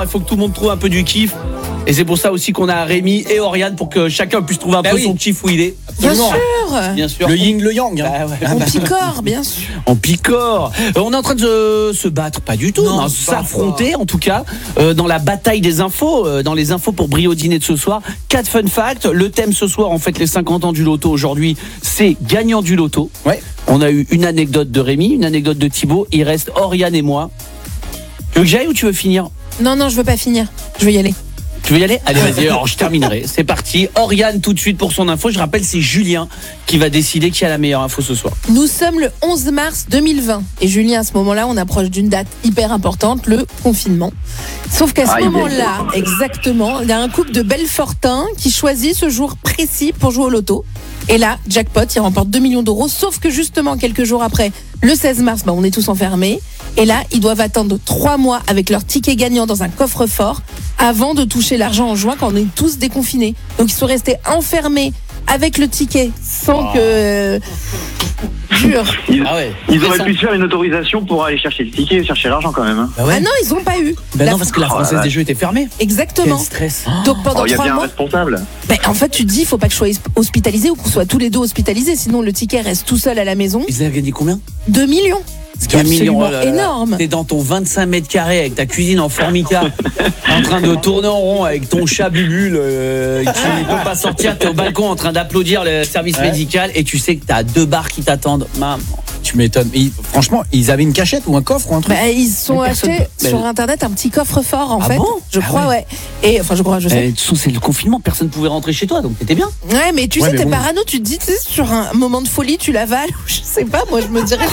Il faut que tout le monde trouve un peu du kiff. Et c'est pour ça aussi qu'on a Rémi et Oriane pour que chacun puisse trouver un peu son kiff où il est. Bien sûr. Le yin, le yang. Bah ouais. On picore, bien sûr. On picore. On est en train de se battre, pas du tout, non, s'affronter en tout cas dans la bataille des infos, dans les infos pour Brio Dîner de ce soir. 4 fun facts. Le thème ce soir, en fait, les 50 ans du loto aujourd'hui, c'est gagnant du loto. Ouais. On a eu une anecdote de Rémi, une anecdote de Thibaut. Il reste Oriane et moi. Tu veux que j'aille ou tu veux finir? Non, je veux pas finir. Je veux y aller. Tu veux y aller? Allez, vas-y, alors je terminerai. C'est parti. Oriane, tout de suite pour son info. Je rappelle, c'est Julien qui va décider qui a la meilleure info ce soir. Nous sommes le 11 mars 2020. Et Julien, à ce moment-là, on approche d'une date hyper importante, le confinement. Sauf qu'à ce moment-là, exactement, il y a un couple de Belfortins qui choisit ce jour précis pour jouer au loto. Et là, jackpot, il remporte 2 millions d'euros. Sauf que justement, quelques jours après, le 16 mars, on est tous enfermés. Et là, ils doivent attendre 3 mois avec leur ticket gagnant dans un coffre-fort avant de toucher l'argent en juin quand on est tous déconfinés. Donc, ils sont restés enfermés avec le ticket sans que... Dur. Ils auraient pu se faire une autorisation pour aller chercher le ticket et chercher l'argent quand même. Hein. Bah ouais. Ah non, ils n'ont pas eu. Non, parce que la Française des Jeux était fermée. Exactement. Quel stress. Donc pendant 3 mois... Il y a bien un responsable. En fait, tu te dis, il ne faut pas que je sois hospitalisé ou qu'on soit tous les deux hospitalisés, sinon le ticket reste tout seul à la maison. Ils avaient gagné combien? 2 millions. Ce qui est absolument énorme. T'es dans ton 25 mètres carrés avec ta cuisine en formica, en train de tourner en rond avec ton chat Bubule qui ne peut pas sortir. T'es au balcon en train d'applaudir le service médical et tu sais que t'as 2 bars qui t'attendent. Maman. Tu m'étonnes. Franchement, ils avaient une cachette ou un coffre ou un truc? Ils sont achetés sur internet un petit coffre-fort en fait. Bon, je crois, ouais. Et enfin, je sais. De toute façon, c'est le confinement, personne ne pouvait rentrer chez toi, donc t'étais bien. Ouais, mais tu sais, t'es parano, tu te dis, sur un moment de folie, tu l'avales, ou je sais pas, moi je me dirais.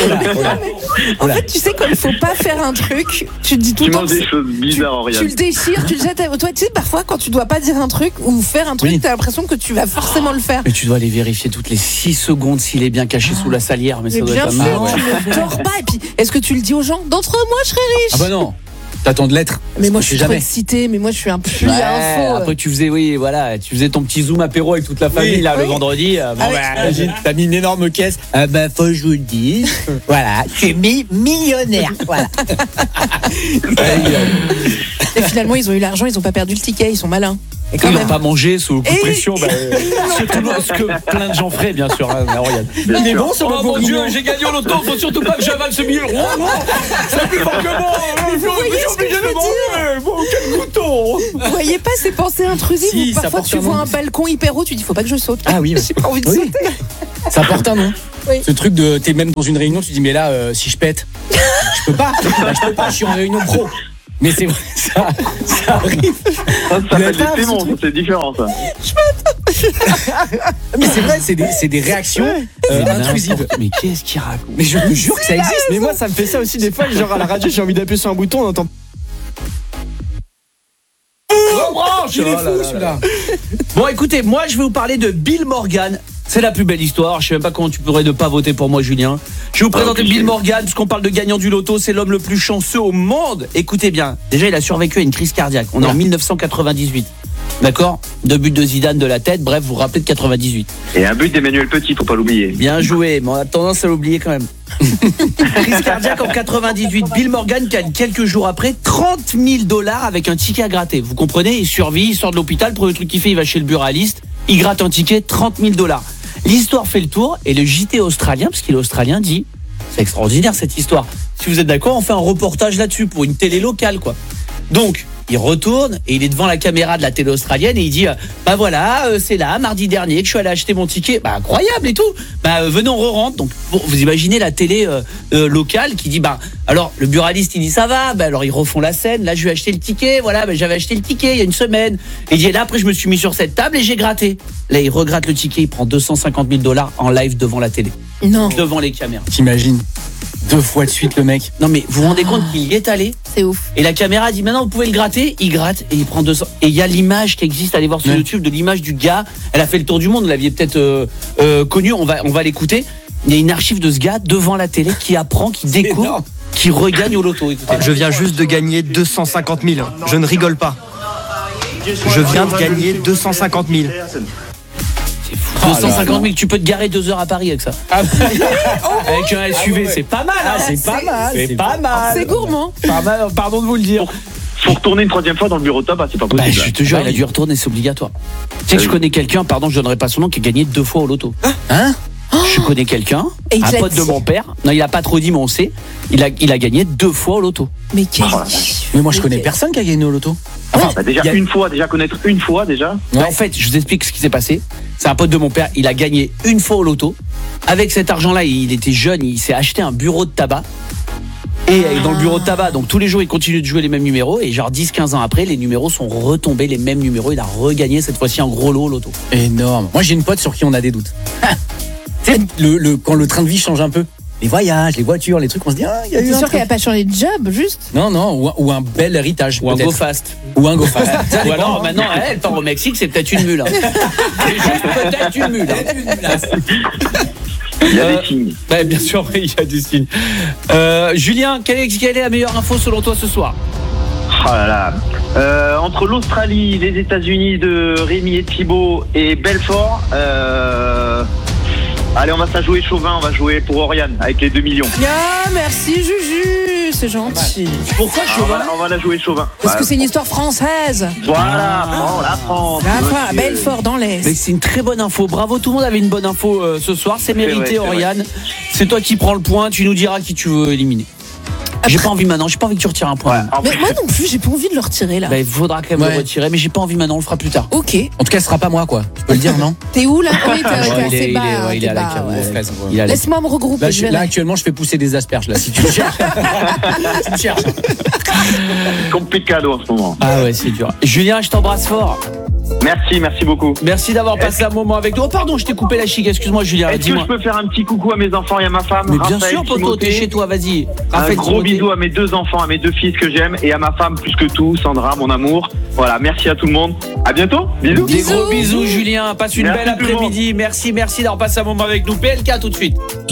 En fait, tu sais, quand il faut pas faire un truc, tu te dis tout le temps. Tu manges des choses bizarres, Oriane. Tu le déchires, tu le jettes. Toi, tu sais, parfois, quand tu dois pas dire un truc ou faire un truc, t'as l'impression que tu vas forcément le faire. Mais tu dois aller vérifier toutes les 6 secondes s'il est bien caché sous la salière, mais ça doit être pas mal. Tu ne dors pas, et puis est-ce que tu le dis aux gens? D'entre moi, je serais riche. Ah bah non. T'attends de l'être. Mais moi je suis trop excitée, mais moi je suis un puits info. Après tu faisais ton petit zoom apéro avec toute la famille le vendredi. T'as mis une énorme caisse. Faut que je vous le dise. Voilà, je suis millionnaire. Voilà. Et finalement ils ont eu l'argent, ils ont pas perdu le ticket, ils sont malins. Et quand ils n'ont pas mangé sous coup de pression, c'est ce que plein de gens feraient, bien sûr. Il est bon, oh mon Dieu, j'ai gagné au loto, faut surtout pas que j'avale ce million. C'est plus fort que moi. Vous voyez ce que je veux dire? Quel couteau. Vous voyez pas ces pensées intrusives Si, où parfois tu vois un balcon hyper haut, tu dis faut pas que je saute. Ah oui. J'ai pas envie de sauter. Ça porte un nom. Oui. Ce truc de t'es même dans une réunion, tu dis mais là si je pète, je peux pas. Je suis en réunion pro. Mais c'est vrai, ça arrive. Ça s'appelle des démons, c'est différent ça. Mais c'est vrai, c'est des réactions intrusives. Mais qu'est-ce qu'il raconte? Mais je te jure que ça existe. Mais moi ça me fait ça aussi des fois, genre à la radio j'ai envie d'appuyer sur un bouton, on entend. Il est fou celui-là. Bon écoutez, moi je vais vous parler de Bill Morgan. C'est la plus belle histoire, je sais même pas comment tu pourrais ne pas voter pour moi Julien. Je vais vous présenter Bill Morgan, puisqu'on parle de gagnant du loto, c'est l'homme le plus chanceux au monde. Écoutez bien, déjà il a survécu à une crise cardiaque, on est en 1998. D'accord? 2 buts de Zidane de la tête, bref, vous vous rappelez de 98. Et un but d'Emmanuel Petit, faut pas l'oublier. Bien joué, mais on a tendance à l'oublier quand même. Crise cardiaque en 98, Bill Morgan gagne quelques jours après $30 000 avec un ticket à gratter. Vous comprenez? Il survit, il sort de l'hôpital, premier truc qu'il fait, il va chez le buraliste, il gratte un ticket, $30 000. L'histoire fait le tour et le JT australien, parce qu'il est australien, dit c'est extraordinaire cette histoire. Si vous êtes d'accord, on fait un reportage là-dessus pour une télé locale quoi. Donc il retourne et il est devant la caméra de la télé australienne et il dit c'est là mardi dernier que je suis allé acheter mon ticket, incroyable et tout, venez on re-rentre. Donc vous imaginez la télé locale qui dit alors le buraliste il dit ça va, alors ils refont la scène, là je vais acheter le ticket, j'avais acheté le ticket il y a une semaine, et il dit là après je me suis mis sur cette table et j'ai gratté. Là il regratte le ticket, il prend $250 000 en live devant la télé. Non. Devant les caméras. T'imagines 2 fois de suite le mec. Non mais vous vous rendez compte qu'il y est allé? C'est ouf. Et la caméra dit maintenant vous pouvez le gratter, il gratte et il prend 200. Et il y a l'image qui existe, allez voir sur YouTube de l'image du gars, elle a fait le tour du monde, vous l'aviez peut-être connu, on va l'écouter. Il y a une archive de ce gars devant la télé qui apprend, qui découvre, qui regagne au loto. Écoutez. Je viens juste de gagner 250 000, je ne rigole pas. Je viens de gagner 250 000. 250 000, tu peux te garer 2 heures à Paris avec ça. Avec un SUV, c'est pas mal. C'est pas mal. C'est pas mal. C'est gourmand. Pardon de vous le dire. faut retourner une troisième fois dans le bureau de tabac, c'est pas Bah, possible. je te jure, il a dû retourner, c'est obligatoire. Tu sais que je connais quelqu'un, pardon, je donnerai pas son nom, qui a gagné 2 fois au loto. Hein? Je connais quelqu'un, Et il un te l'a pote de dit. mon père. Non, il a pas trop dit, mais on sait. Il a gagné 2 fois au loto. Mais quel. Mais moi, je connais personne qui a gagné au loto. Enfin, Bah, déjà il y a- une fois, déjà connaître une fois déjà. Mais en fait, je vous explique ce qui s'est passé. C'est un pote de mon père, il a gagné une fois au loto. Avec cet argent-là, il était jeune, il s'est acheté un bureau de tabac. Et dans le bureau de tabac, donc tous les jours, il continue de jouer les mêmes numéros. Et genre 10-15 ans après, les numéros sont retombés, les mêmes numéros. Il a regagné cette fois-ci un gros lot au loto. Énorme. Moi, j'ai une pote sur qui on a des doutes. Tu sais, quand le train de vie change un peu, les voyages, les voitures, les trucs, on se dit, il y a eu T'es un sûr truc. qu'elle a pas changé de job, juste? Non, ou un bel héritage. Ou un peut-être. go fast. Ou un go fast. Ça Ou dépend, alors, hein. maintenant, elle part au Mexique, c'est peut-être une mule. Hein. C'est juste peut-être une mule. Il y a Euh, des signes. Ouais, bien sûr, il y a des signes. Julien, quelle est la meilleure info selon toi ce soir? Oh là là. Entre l'Australie, les États-Unis de Rémi et Thibaut et Belfort, allez, on va se la jouer chauvin, on va jouer pour Oriane avec les 2 millions. Ah, merci Juju, c'est gentil. Pourquoi Ah, on va la jouer chauvin. Parce Bah, que c'est une histoire française. Voilà, la France. La fin, monsieur. Belfort dans Mais l'Est. c'est une très bonne info. Bravo, tout le monde avait une bonne info ce soir. C'est mérité, vrai, c'est Oriane. C'est toi qui prends le point. Tu nous diras qui tu veux éliminer. J'ai pas envie maintenant. J'ai pas envie que tu retires un point. Ouais, en Mais plus, moi non plus, j'ai pas envie de le retirer là. Bah, il faudra quand même Ouais. le retirer, mais j'ai pas envie maintenant. On le fera plus tard. Ok. En tout cas, ce sera pas moi, quoi. Je peux le dire, non? T'es où là? Oui, t'es Ouais, assez il est- bas. ouais, il est t'es à la bas, cave, ouais. ouais. Fraise, ouais. Il a les- Laisse-moi me regrouper. Là, je verrai. là, actuellement, je fais pousser des asperges, là, si tu me cherches. Tu me cherches. complicado en ce moment. Ah ouais, c'est dur. Julien, je t'embrasse fort. Merci beaucoup. Merci d'avoir passé un moment avec nous. Oh pardon, je t'ai coupé la chic. Excuse-moi, Julien. Est-ce que Dis-moi. je peux faire un petit coucou à mes enfants et à ma femme? Mais bien Raphaël, sûr, poto, Timothée. t'es chez toi. Vas-y. Un Raphaël, gros Timothée. bisou à mes 2 enfants, à mes 2 fils que j'aime et à ma femme plus que tout, Sandra, mon amour. Voilà, merci à tout le monde. À bientôt. Bisous. Des gros bisous, Julien. Passe une Merci belle tout le monde. après-midi. Merci d'avoir passé un moment avec nous. PLK tout de suite.